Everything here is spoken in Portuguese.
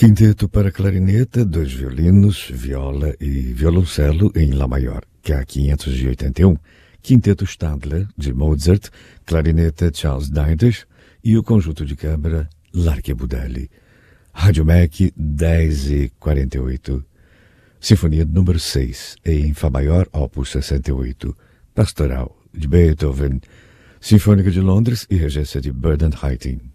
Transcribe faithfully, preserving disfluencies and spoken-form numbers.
Quinteto para clarineta, dois violinos, viola e violoncelo em Lá maior, K quinhentos e oitenta e um, Quinteto Stadler, de Mozart, clarineta Charles Daides e o conjunto de câmara L'Archibudelli. Rádio M E C dez e quarenta e oito. Sinfonia número seis, em Fá maior, opus sessenta e oito, Pastoral, de Beethoven, Sinfônica de Londres e regência de Bernard Haitink.